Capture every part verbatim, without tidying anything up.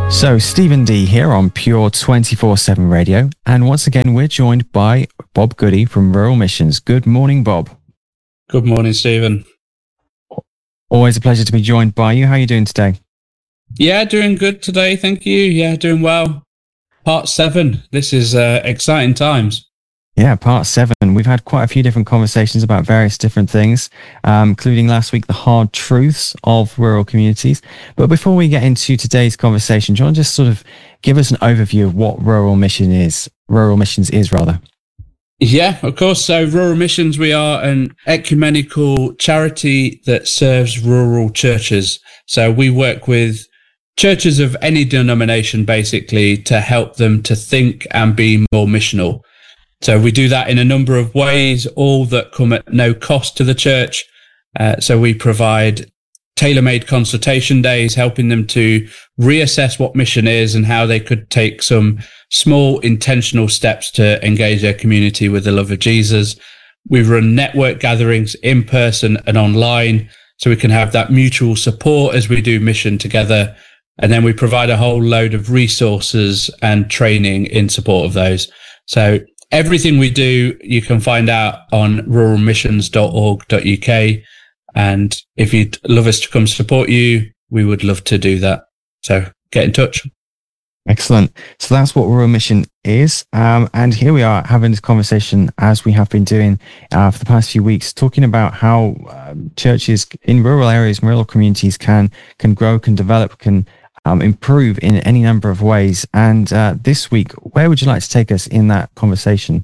So, Stephen D here on Pure twenty-four seven Radio. And once again, we're joined by Bob Goody from Rural Missions. Good morning, Bob. Good morning, Stephen. Always a pleasure to be joined by you. How are you doing today? Yeah, doing good today. Thank you. Yeah, doing well. Part seven. This is uh, exciting times. Yeah, part seven. We've had quite a few different conversations about various different things, um, including last week, the hard truths of rural communities. But before we get into today's conversation, do you want to just sort of give us an overview of what Rural Mission is, Rural Missions is rather? Yeah, of course. So Rural Missions, we are an ecumenical charity that serves rural churches. So we work with churches of any denomination, basically, to help them to think and be more missional. So we do that in a number of ways, all that come at no cost to the church. Uh, so we provide tailor-made consultation days, helping them to reassess what mission is and how they could take some small intentional steps to engage their community with the love of Jesus. We run network gatherings in person and online, so we can have that mutual support as we do mission together. And then we provide a whole load of resources and training in support of those. So everything we do, you can find out on rural missions dot org dot U K. And if you'd love us to come support you, we would love to do that. So get in touch. Excellent. So that's what Rural Mission is. Um, and here we are having this conversation, as we have been doing uh, for the past few weeks, talking about how um, churches in rural areas, rural communities can can grow, can develop, can Um, improve in any number of ways. And uh, this week, where would you like to take us in that conversation?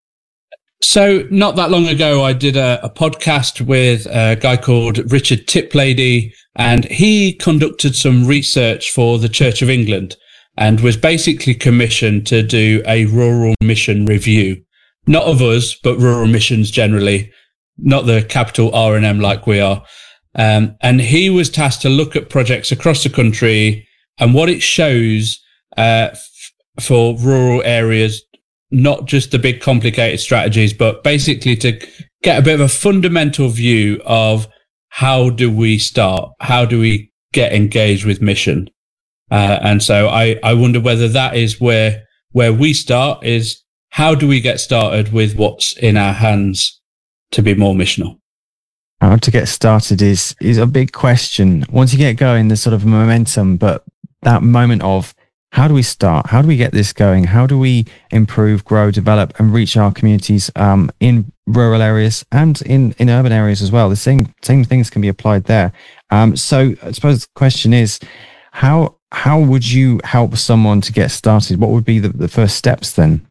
So not that long ago, I did a, a podcast with a guy called Richard Tiplady, and he conducted some research for the Church of England and was basically commissioned to do a rural mission review. Not of us, but rural missions generally, not the capital R and M like we are. Um, and he was tasked to look at projects across the country and what it shows uh, f- for rural areas, not just the big complicated strategies, but basically to get a bit of a fundamental view of how do we start? How do we get engaged with mission? Uh, and so I, I wonder whether that is where, where we start, is how do we get started with what's in our hands to be more missional? How to get started is is a big question. Once you get going, there's sort of momentum, but that moment of how do we start? How do we get this going? How do we improve, grow, develop, and reach our communities um, in rural areas and in, in urban areas as well? The same same things can be applied there. Um, so I suppose the question is, how how would you help someone to get started? What would be the, the first steps then?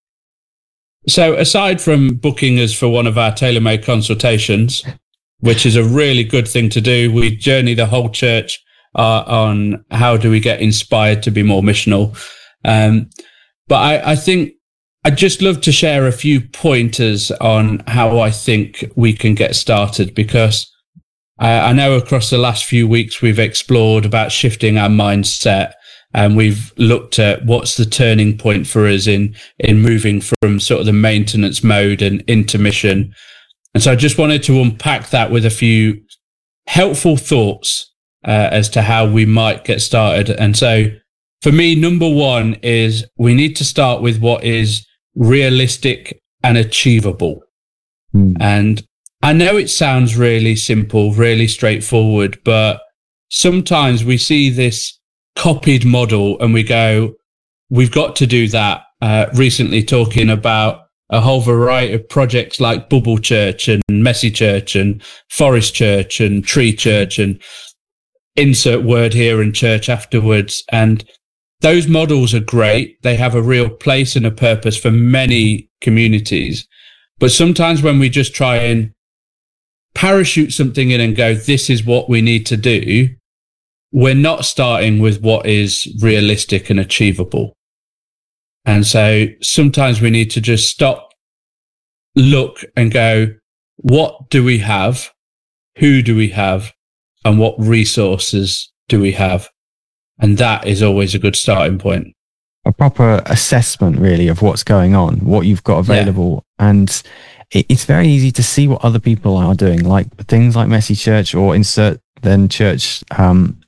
So aside from booking us for one of our tailor-made consultations, which is a really good thing to do, we journey the whole church uh, on how do we get inspired to be more missional. Um, but I, I think I'd just love to share a few pointers on how I think we can get started, because I, I know across the last few weeks we've explored about shifting our mindset, and we've looked at what's the turning point for us in in moving from sort of the maintenance mode and into mission. And so I just wanted to unpack that with a few helpful thoughts uh, as to how we might get started. And so for me, number one is we need to start with what is realistic and achievable. Mm. And I know it sounds really simple, really straightforward, but sometimes we see this copied model and we go, we've got to do that. Uh, recently talking about a whole variety of projects like Bubble Church and Messy Church and Forest Church and Tree Church and insert word here and church afterwards. And those models are great. They have a real place and a purpose for many communities. But sometimes when we just try and parachute something in and go, this is what we need to do, we're not starting with what is realistic and achievable. And so sometimes we need to just stop, look and go, what do we have? Who do we have? And what resources do we have? And that is always a good starting point. A proper assessment, really, of what's going on, what you've got available. Yeah. And it, it's very easy to see what other people are doing, like things like Messy Church or insert then church um,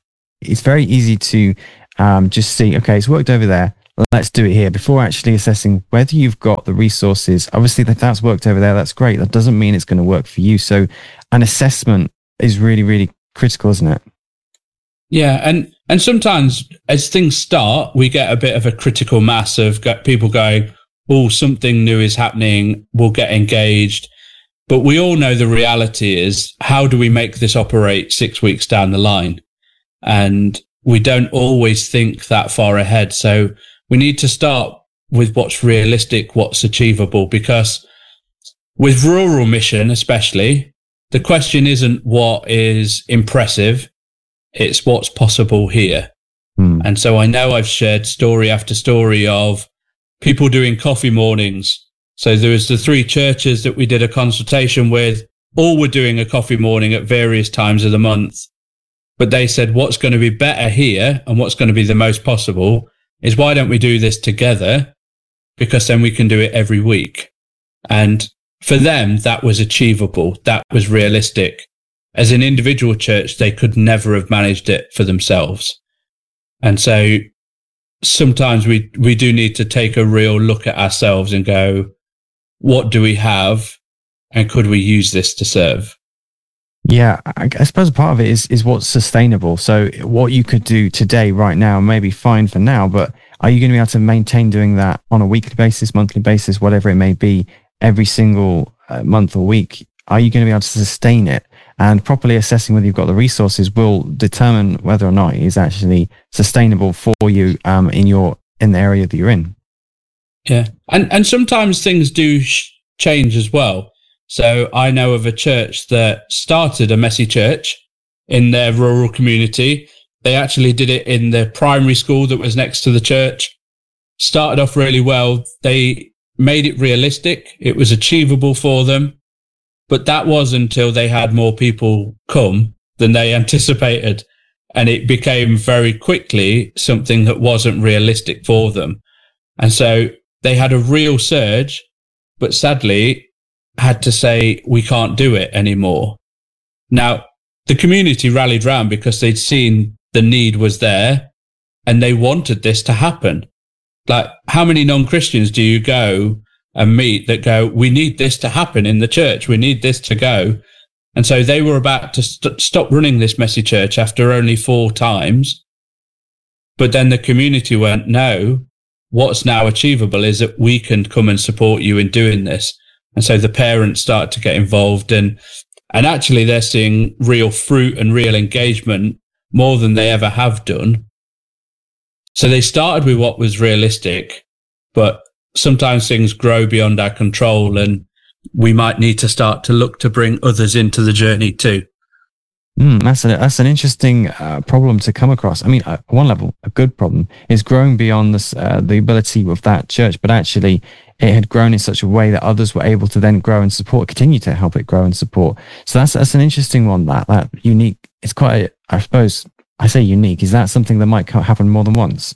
it's very easy to um, just see, okay, it's worked over there. Let's do it here before actually assessing whether you've got the resources. Obviously, if that's worked over there, that's great. That doesn't mean it's going to work for you. So an assessment is really, really critical, isn't it? Yeah. And, and sometimes as things start, we get a bit of a critical mass of people going, oh, something new is happening. We'll get engaged. But we all know the reality is, how do we make this operate six weeks down the line? And we don't always think that far ahead. So we need to start with what's realistic, what's achievable, because with rural mission, especially, the question isn't what is impressive, it's what's possible here. Hmm. And so I know I've shared story after story of people doing coffee mornings. So there was the three churches that we did a consultation with, all were doing a coffee morning at various times of the month. But they said, what's going to be better here and what's going to be the most possible is, why don't we do this together? Because then we can do it every week. And for them, that was achievable. That was realistic. As an individual church, they could never have managed it for themselves. And so sometimes we, we do need to take a real look at ourselves and go, what do we have? And could we use this to serve? Yeah, I, I suppose part of it is is what's sustainable. So what you could do today, right now, may be fine for now, but are you going to be able to maintain doing that on a weekly basis, monthly basis, whatever it may be, every single uh, month or week? Are you going to be able to sustain it? And properly assessing whether you've got the resources will determine whether or not it is actually sustainable for you um, in your in the area that you're in. Yeah, and and sometimes things do sh- change as well. So I know of a church that started a messy church in their rural community. They actually did it in the primary school that was next to the church. Started off really well. They made it realistic. It was achievable for them. But that was until they had more people come than they anticipated. And it became very quickly something that wasn't realistic for them. And so they had a real surge, but sadly had to say, we can't do it anymore. Now, the community rallied round because they'd seen the need was there and they wanted this to happen. Like, how many non-Christians do you go and meet that go, we need this to happen in the church. We need this to go. And so they were about to st- stop running this messy church after only four times. But then the community went, no, what's now achievable is that we can come and support you in doing this. And so the parents start to get involved, and, and actually they're seeing real fruit and real engagement more than they ever have done. So they started with what was realistic, but sometimes things grow beyond our control, and we might need to start to look to bring others into the journey too. Mm, that's, a, that's an interesting uh, problem to come across. I mean, at one level, a good problem is growing beyond this, uh, the ability of that church, but actually it had grown in such a way that others were able to then grow and support, continue to help it grow and support. So that's that's an interesting one, that that unique. It's quite, a, I suppose, I say unique. Is that something that might happen more than once?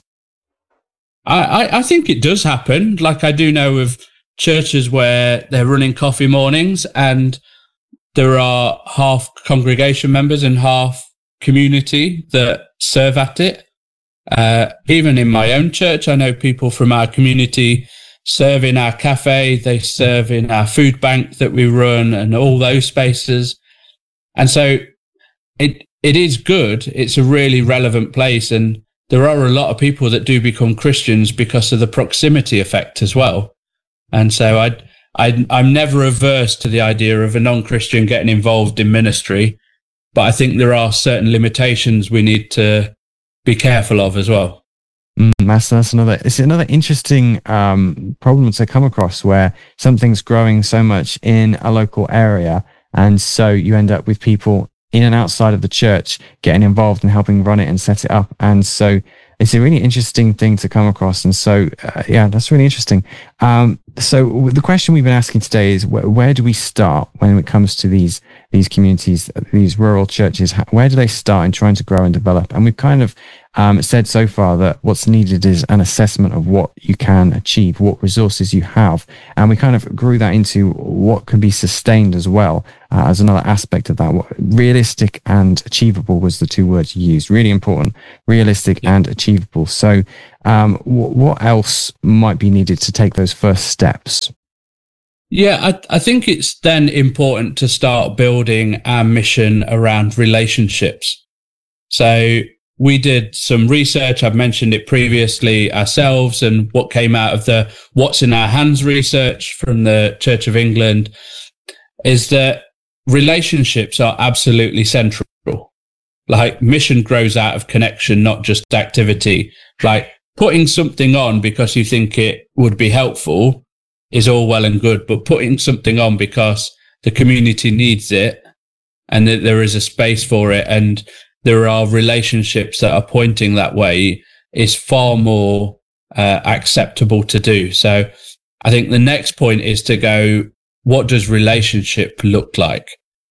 I, I, I think it does happen. Like, I do know of churches where they're running coffee mornings and there are half congregation members and half community that serve at it. Uh, even in my own church, I know people from our community serve in our cafe, they serve in our food bank that we run and all those spaces. And so it it is good. It's a really relevant place. And there are a lot of people that do become Christians because of the proximity effect as well. And so I, I, I'm never averse to the idea of a non-Christian getting involved in ministry, but I think there are certain limitations we need to be careful of as well. Mm, that's, that's another, it's another interesting um, problem to come across, where something's growing so much in a local area. And so you end up with people in and outside of the church getting involved and helping run it and set it up. And so it's a really interesting thing to come across. And so, uh, yeah, that's really interesting. Um, So the question we've been asking today is where, where do we start when it comes to these these communities, these rural churches? Where do they start in trying to grow and develop? And we've kind of um, said so far that what's needed is an assessment of what you can achieve, what resources you have, and we kind of grew that into what can be sustained as well uh, as another aspect of that. What, realistic and achievable was the two words you used. Really important, realistic and achievable. So um, w- what else might be needed to take those first steps? Yeah, I, I think it's then important to start building our mission around relationships. So we did some research. I've mentioned it previously ourselves, and what came out of the What's in Our Hands research from the Church of England is that relationships are absolutely central. Like, mission grows out of connection, not just activity. Like, putting something on because you think it would be helpful is all well and good, but putting something on because the community needs it and that there is a space for it and there are relationships that are pointing that way is far more uh, acceptable to do. So I think the next point is to go, what does relationship look like?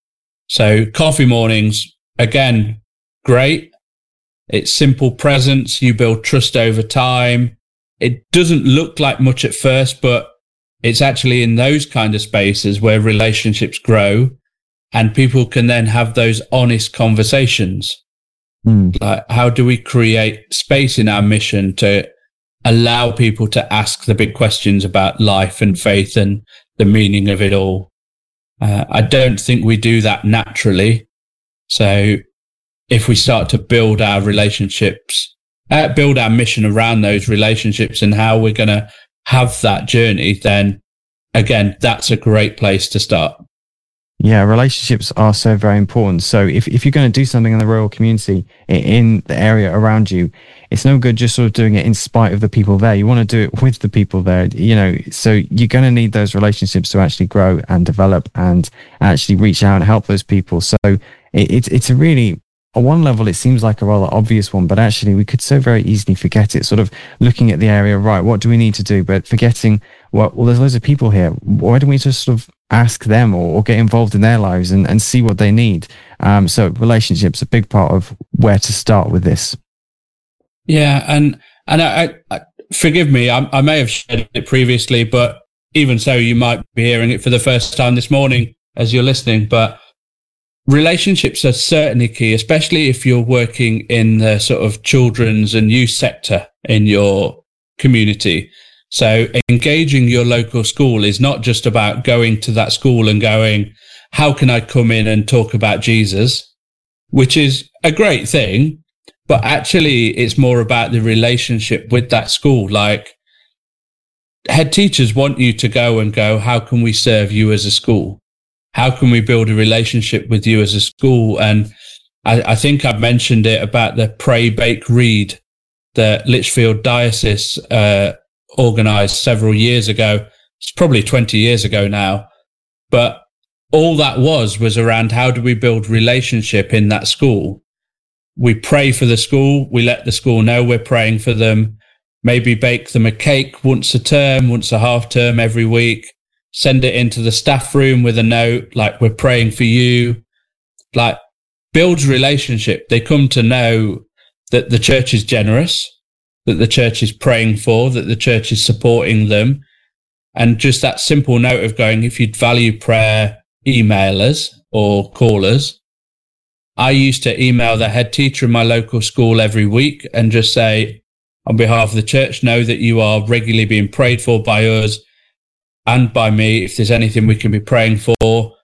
So coffee mornings, again, great. It's simple presence. You build trust over time. It doesn't look like much at first, but it's actually in those kind of spaces where relationships grow and people can then have those honest conversations. Mm. Like, how do we create space in our mission to allow people to ask the big questions about life and faith and the meaning of it all? Uh, I don't think we do that naturally. So if we start to build our relationships, uh, build our mission around those relationships and how we're going to have that journey, then again, that's a great place to start. Yeah, relationships are so very important. So if, if you're going to do something in the rural community, in the area around you, it's no good just sort of doing it in spite of the people there. You want to do it with the people there, you know, so you're going to need those relationships to actually grow and develop and actually reach out and help those people. So it, it, it's a really, on one level, it seems like a rather obvious one, but actually we could so very easily forget it, sort of looking at the area, right, what do we need to do? But forgetting, well, well there's loads of people here. Why don't we just sort of ask them or, or get involved in their lives and, and see what they need? Um, so relationships, a big part of where to start with this. Yeah, and and I, I forgive me, I, I may have shared it previously, but even so, you might be hearing it for the first time this morning as you're listening, but relationships are certainly key, especially if you're working in the sort of children's and youth sector in your community. So engaging your local school is not just about going to that school and going, how can I come in and talk about Jesus, which is a great thing, but actually it's more about the relationship with that school. Like, head teachers want you to go and go, how can we serve you as a school? How can we build a relationship with you as a school? And I, I think I've mentioned it about the Pray, Bake, Read that Lichfield Diocese uh, organised several years ago. It's probably twenty years ago now. But all that was, was around how do we build relationship in that school? We pray for the school. We let the school know we're praying for them. Maybe bake them a cake once a term, once a half term, every week. Send it into the staff room with a note, like, we're praying for you. Like, builds relationship. They come to know that the church is generous, that the church is praying for, that the church is supporting them. And just that simple note of going, if you'd value prayer, email us or call us. I used to email the head teacher in my local school every week and just say, on behalf of the church, know that you are regularly being prayed for by us and by me, if there's anything we can be praying for.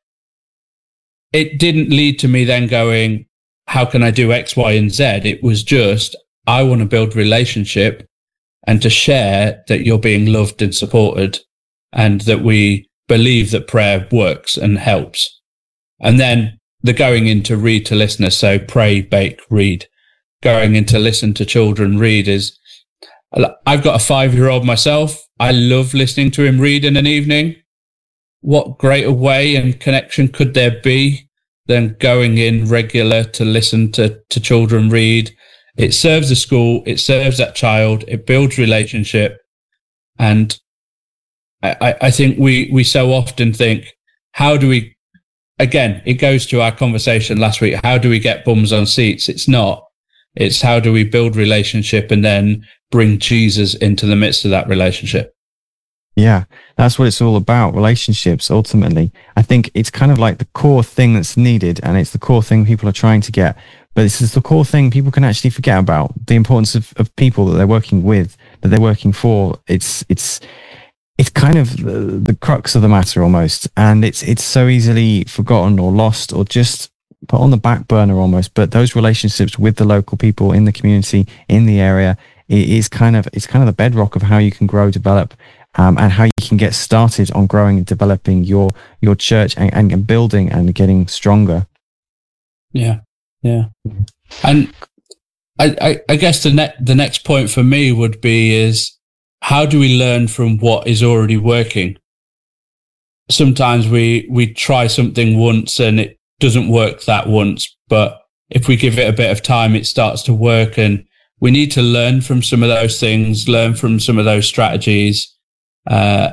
It didn't lead to me then going, how can I do X, Y, and Z? It was just, I want to build relationship and to share that you're being loved and supported and that we believe that prayer works and helps. And then the going into read to listeners, so pray, bake, read. Going into listen to children read is, I've got a five-year-old myself. I love listening to him read in an evening. What greater way and connection could there be than going in regular to listen to, to children read? It serves the school, it serves that child, it builds relationship. And I, I think we, we so often think, how do we, again, it goes to our conversation last week, how do we get bums on seats? It's not. It's how do we build relationship and then bring Jesus into the midst of that relationship? Yeah, that's what it's all about, relationships, ultimately. I think it's kind of like the core thing that's needed, and it's the core thing people are trying to get. But this is the core thing people can actually forget about, the importance of, of people that they're working with, that they're working for. It's it's it's kind of the, the crux of the matter almost. And it's it's so easily forgotten or lost or just put on the back burner almost. But those relationships with the local people in the community, in the area, it is kind of it's kind of the bedrock of how you can grow, develop, um, and how you can get started on growing and developing your your church and, and building and getting stronger. Yeah, yeah. And I, I, I guess the ne- the next point for me would be is, how do we learn from what is already working? Sometimes we we try something once and it doesn't work that once, but if we give it a bit of time, it starts to work, and we need to learn from some of those things, learn from some of those strategies, uh,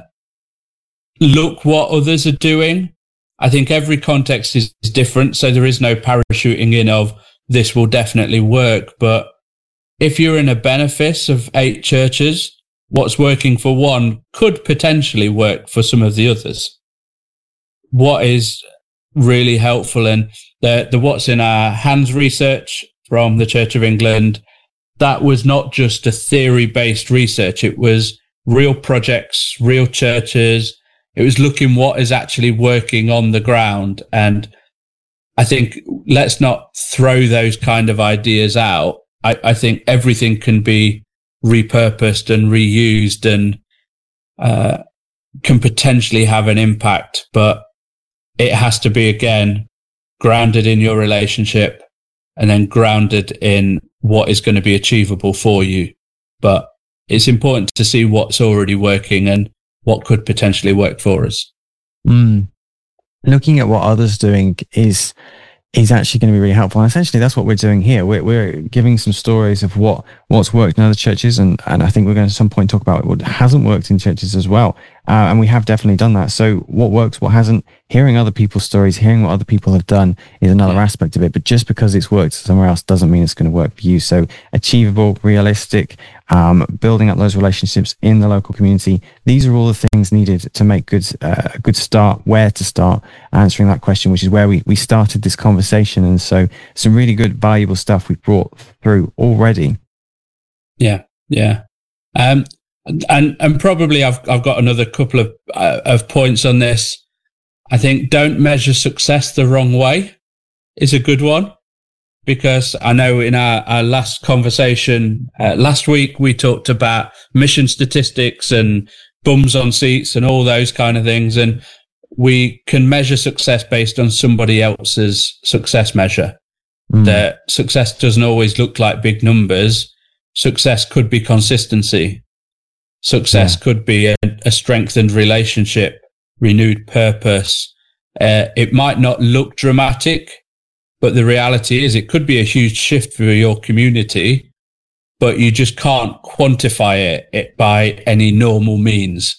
look what others are doing. I think every context is different, so there is no parachuting in of this will definitely work. But if you're in a benefice of eight churches, what's working for one could potentially work for some of the others. What is really helpful, and the, the What's in Our Hands research from the Church of England, that was not just a theory-based research. It was real projects, real churches. It was looking what is actually working on the ground. And I think let's not throw those kind of ideas out. I, I think everything can be repurposed and reused and uh, can potentially have an impact, but it has to be, again, grounded in your relationship and then grounded in what is going to be achievable for you. But it's important to see what's already working and what could potentially work for us. Mm. Looking at what others are doing is is actually going to be really helpful. And essentially, that's what we're doing here. We're, we're giving some stories of what, what's worked in other churches. And, and I think we're going to at some point talk about what hasn't worked in churches as well. Uh, and we have definitely done that. So what works, what hasn't, hearing other people's stories, hearing what other people have done is another yeah. aspect of it. But just because it's worked somewhere else doesn't mean it's going to work for you. So achievable, realistic, um, building up those relationships in the local community. These are all the things needed to make good, uh, a good start, where to start answering that question, which is where we, we started this conversation. And so some really good, valuable stuff we've brought through already. Yeah. Yeah. Um, and, and probably I've, I've got another couple of, uh, of points on this. I think don't measure success the wrong way is a good one, because I know in our, our last conversation uh, last week, we talked about mission statistics and bums on seats and all those kind of things. And we can measure success based on somebody else's success measure. Mm. That success doesn't always look like big numbers. Success could be consistency. Success yeah. could be a, a strengthened relationship, renewed purpose. Uh, it might not look dramatic, but the reality is it could be a huge shift for your community, but you just can't quantify it, it by any normal means.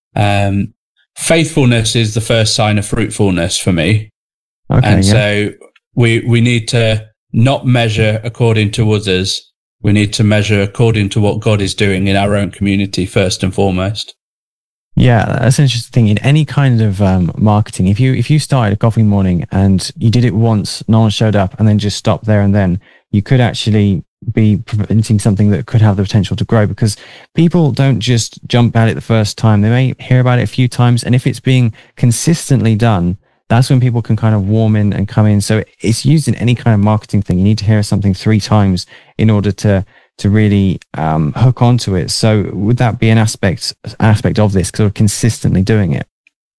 Um, faithfulness is the first sign of fruitfulness for me. Okay, and yeah. so we we need to not measure according to others. We need to measure according to what God is doing in our own community first and foremost. Yeah, that's an interesting thing. In any kind of um, marketing, if you if you started a coffee morning and you did it once, no one showed up, and then just stopped there and then, you could actually be preventing something that could have the potential to grow, because people don't just jump at it the first time. They may hear about it a few times, and if it's being consistently done, that's when people can kind of warm in and come in. So it's used in any kind of marketing thing. You need to hear something three times in order to to really um, hook onto it. So would that be an aspect aspect of this, sort of consistently doing it?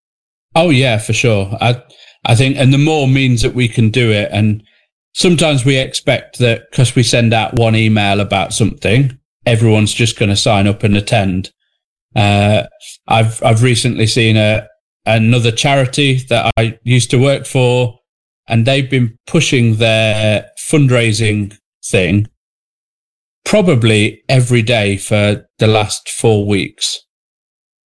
Oh yeah, for sure. I I think, and the more means that we can do it, and sometimes we expect that because we send out one email about something, everyone's just going to sign up and attend. Uh, I've I've recently seen a another charity that I used to work for, and they've been pushing their fundraising thing probably every day for the last four weeks.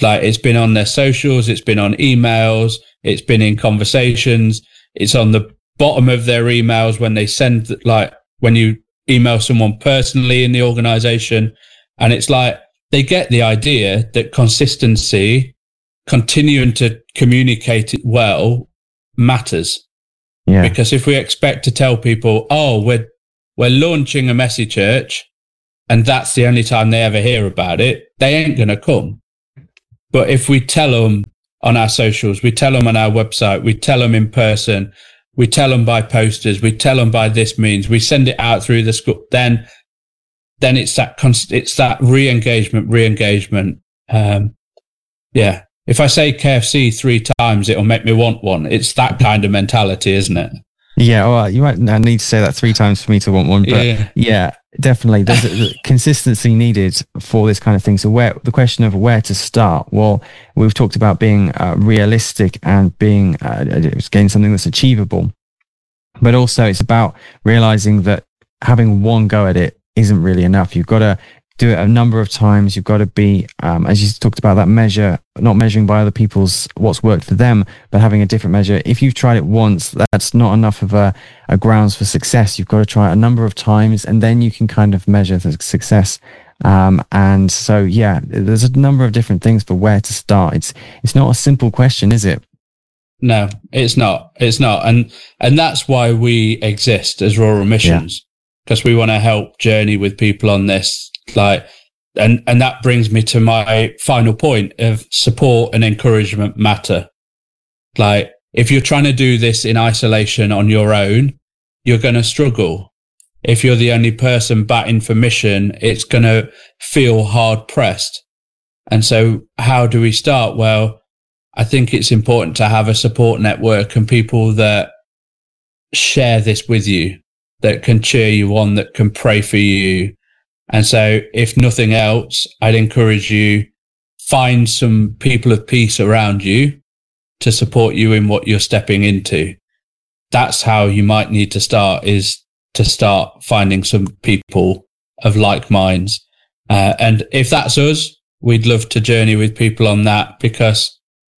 Like, it's been on their socials, it's been on emails, it's been in conversations, it's on the bottom of their emails when they send, like, when you email someone personally in the organization. And it's like, they get the idea that consistency, continuing to communicate it well, matters. Yeah. Because if we expect to tell people, oh, we're we're launching a Messy Church, and that's the only time they ever hear about it, they ain't going to come. But if we tell them on our socials, we tell them on our website, we tell them in person, we tell them by posters, we tell them by this means, we send it out through the school, then then it's that const- it's that re-engagement, re-engagement. Um, yeah. If I say K F C three times, it'll make me want one. It's that kind of mentality, isn't it? Yeah. Well, you might need to say that three times for me to want one, but yeah, yeah definitely. There's a, consistency needed for this kind of thing. So where the question of where to start? Well, we've talked about being uh, realistic and being, uh, again, something that's achievable, but also it's about realizing that having one go at it isn't really enough. You've got to do it a number of times. You've got to be, um, as you talked about, that measure, not measuring by other people's what's worked for them, but having a different measure. If you've tried it once, that's not enough of a, a grounds for success. You've got to try it a number of times, and then you can kind of measure the success. Um, and so, yeah, there's a number of different things for where to start. It's it's not a simple question, is it? No, it's not. It's not, and and that's why we exist as Rural Missions, because yeah. we want to help journey with people on this. Like, and, and that brings me to my final point of support and encouragement matter. Like, if you're trying to do this in isolation on your own, you're going to struggle. If you're the only person batting for mission, it's going to feel hard pressed. And so how do we start? Well, I think it's important to have a support network and people that share this with you, that can cheer you on, that can pray for you. And so if nothing else, I'd encourage you, find some people of peace around you to support you in what you're stepping into. That's how you might need to start, is to start finding some people of like minds. Uh, and if that's us, we'd love to journey with people on that, because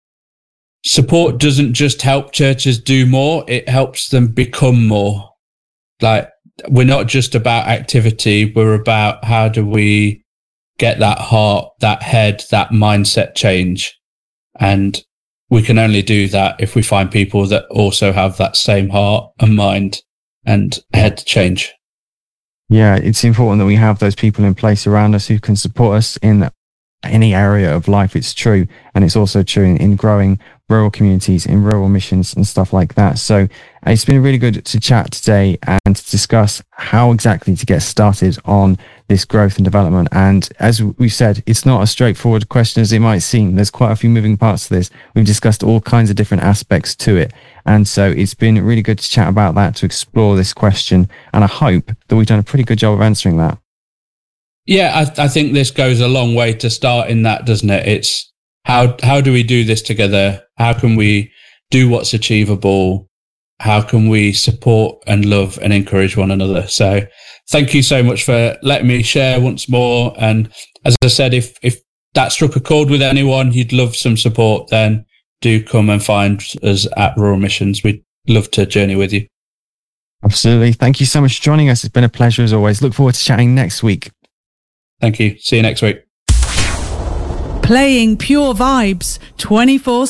support doesn't just help churches do more, it helps them become more. Like, we're not just about activity, we're about how do we get that heart, that head, that mindset change. And we can only do that if we find people that also have that same heart and mind and head change. Yeah, it's important that we have those people in place around us who can support us in any area of life. It's true. And it's also true in, in growing rural communities, in rural missions and stuff like that. So it's been really good to chat today and to discuss how exactly to get started on this growth and development. And as we said, it's not as straightforward question as it might seem. There's quite a few moving parts to this. We've discussed all kinds of different aspects to it. And so it's been really good to chat about that, to explore this question. And I hope that we've done a pretty good job of answering that. Yeah, I, I think this goes a long way to start in that, doesn't it? It's how how do we do this together? How can we do what's achievable? How can we support and love and encourage one another? So thank you so much for letting me share once more. And as I said, if if that struck a chord with anyone, you'd love some support, then do come and find us at Rural Missions. We'd love to journey with you. Absolutely. Thank you so much for joining us. It's been a pleasure as always. Look forward to chatting next week. Thank you. See you next week. Playing pure vibes twenty-four